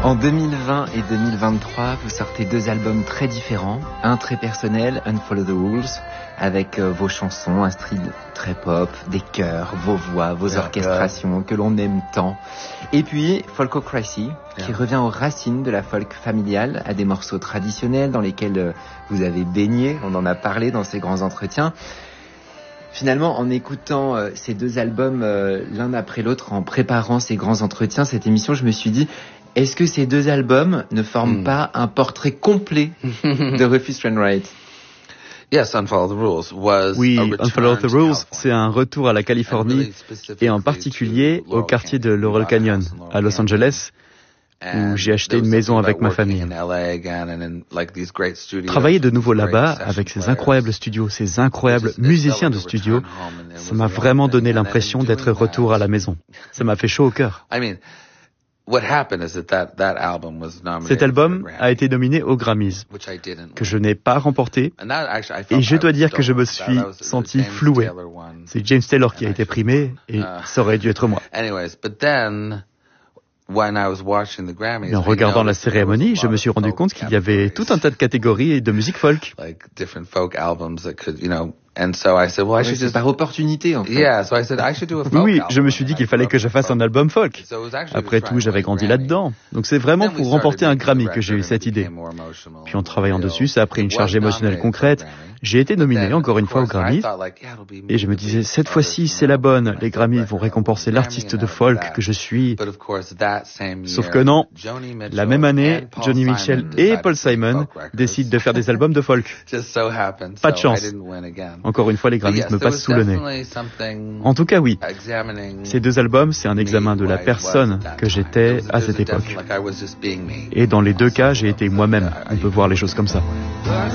En 2020 et 2023, vous sortez deux albums très différents. Un très personnel, Unfollow the Rules, avec vos chansons, un style très pop, des chœurs, vos voix, vos orchestrations que l'on aime tant. Et puis Folkocracy, qui revient aux racines de la folk familiale, à des morceaux traditionnels dans lesquels vous avez baigné. On en a parlé dans ces grands entretiens. Finalement, en écoutant ces deux albums l'un après l'autre, en préparant ces grands entretiens, cette émission, je me suis dit, est-ce que ces deux albums ne forment pas un portrait complet de Rufus Wainwright? Yes, Unfollow the Rules was Oui, Unfollow the Rules, c'est un retour à la Californie et en particulier au quartier de Laurel Canyon, à Los Angeles, où j'ai acheté une maison avec ma famille. Travailler de nouveau là-bas, avec ces incroyables studios, ces incroyables musiciens de studio, ça m'a vraiment donné l'impression d'être retour à la maison. Ça m'a fait chaud au cœur. Cet album a été nominé aux Grammys, que je n'ai pas remporté, et je dois dire que je me suis senti floué. C'est James Taylor qui a été primé, et ça aurait dû être moi. Mais en regardant la cérémonie, je me suis rendu compte qu'il y avait tout un tas de catégories de musique folk. C'est par opportunité, en fait. Oui, je me suis dit qu'il fallait que je fasse un album folk. Après tout, j'avais grandi là-dedans. Donc c'est vraiment pour remporter un Grammy que j'ai eu cette idée. Puis en travaillant dessus, ça a pris une charge émotionnelle concrète. J'ai été nominé encore une fois aux Grammys. Et je me disais, cette fois-ci, c'est la bonne. Les Grammys vont récompenser l'artiste de folk que je suis. Sauf que non. La même année, Joni Mitchell et Paul Simon décident de faire des albums de folk. Pas de chance. Encore une fois, les Grammys me passent sous le nez. En tout cas, oui. Ces deux albums, c'est un examen de la personne que j'étais à cette époque. Et dans les deux cas, j'ai été moi-même. On peut voir les choses comme ça.